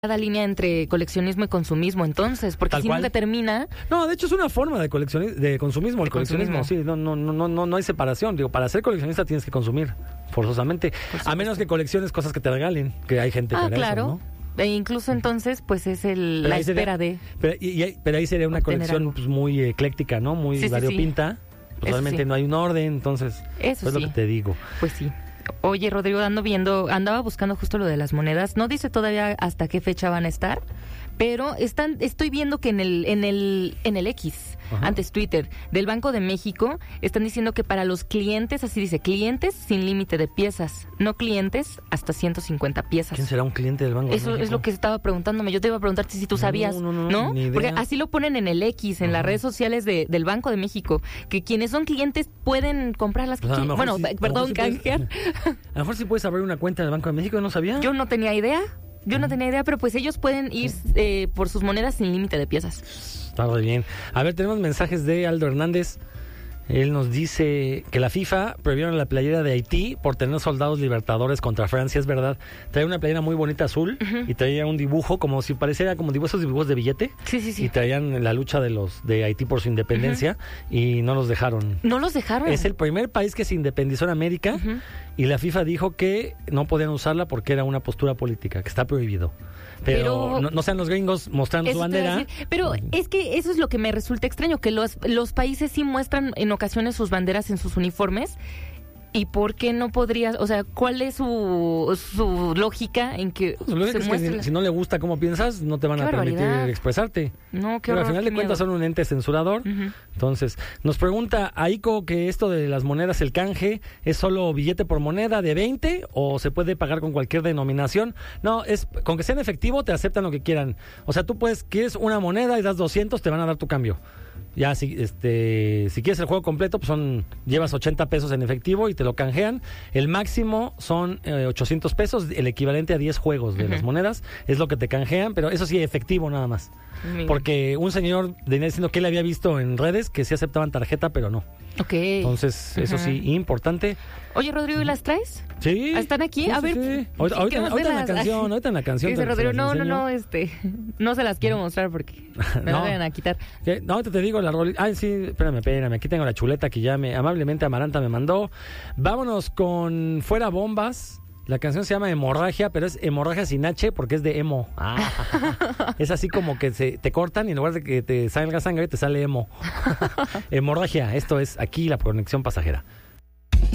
cada línea entre coleccionismo y consumismo, entonces, porque Tal si cual. nunca termina. No, de hecho es una forma de de consumismo. El coleccionismo, sí, no hay separación. Digo, para ser coleccionista tienes que consumir, forzosamente. A menos que colecciones cosas que te regalen, que hay gente que hará Claro. eso, ¿no? E incluso entonces, pues es Pero la ahí sería- espera de. Pero ahí sería una obtener colección algo. pues, muy ecléctica, ¿no? Muy Sí, sí, variopinta. Pues, Eso realmente sí. no hay un orden, entonces Eso es sí. lo que te digo. Pues sí. Oye, Rodrigo, andaba buscando justo lo de las monedas. No dice todavía hasta qué fecha van a estar, pero estoy viendo que en el X, Ajá. antes Twitter, del Banco de México, están diciendo que para los clientes, así dice, clientes sin límite de piezas, no clientes hasta 150 piezas. ¿Quién será un cliente del Banco de Eso es México? lo que estaba preguntándome. Yo te iba a preguntarte si tú sabías, No, ni idea. Porque así lo ponen en el X, en las redes sociales del Banco de México, que quienes son clientes pueden comprar las que Pues a lo quieran. mejor Bueno, sí, perdón, a lo mejor sí canjear. A lo mejor sí puedes abrir una cuenta del Banco de México, ¿no sabía? Yo no tenía idea. Pero pues ellos pueden ir por sus monedas sin límite de piezas. Está muy bien. A ver, tenemos mensajes de Aldo Hernández. Él nos dice que la FIFA prohibieron la playera de Haití por tener soldados libertadores contra Francia, es verdad. Traía una playera muy bonita azul y traía un dibujo como si pareciera como esos dibujos de billete. Sí. Y traían la lucha de Haití por su independencia y no los dejaron. No los dejaron. Es el primer país que se independizó en América y la FIFA dijo que no podían usarla porque era una postura política, que está prohibido. Pero no sean los gringos mostrando su Eso te iba a bandera. decir. Pero es que eso es lo que me resulta extraño, que los países sí muestran en ocasiones sus banderas en sus uniformes. ¿Y por qué no podrías? O sea, ¿cuál es su lógica en que Lo único se es que muestre? si no le gusta cómo piensas, no te van Qué a permitir barbaridad. expresarte. No, qué Pero al horror, final qué de cuentas miedo. son un ente censurador. Entonces, nos pregunta Aiko que esto de las monedas, el canje, ¿es solo billete por moneda de 20 o se puede pagar con cualquier denominación? No, es con que sea en efectivo te aceptan lo que quieran. O sea, tú quieres una moneda y das 200, te van a dar tu cambio. Ya, si quieres el juego completo, pues llevas 80 pesos en efectivo y te lo canjean. El máximo son 800 pesos, el equivalente a 10 juegos de las monedas. Es lo que te canjean, pero eso sí, efectivo nada más. Mira. Porque un señor venía diciendo que él había visto en redes que sí aceptaban tarjeta, pero no. Ok. Entonces, eso sí, importante. Oye, Rodrigo, ¿y las traes? Sí. ¿Están aquí? Sí, A sí, ver. sí. Ahorita queremos en la verlas. canción, Dice te Rodrigo, las enseño. no se las quiero mostrar porque me la vayan a quitar. ¿Qué? No, te digo la rolita. Ay, sí, espérame. Aquí tengo la chuleta que ya amablemente Amaranta me mandó. Vámonos con Fuera Bombas. La canción se llama Hemorragia, pero es hemorragia sin H porque es de emo. Es así como que te cortan y en lugar de que te salga sangre, te sale emo. Hemorragia, esto es aquí la conexión pasajera.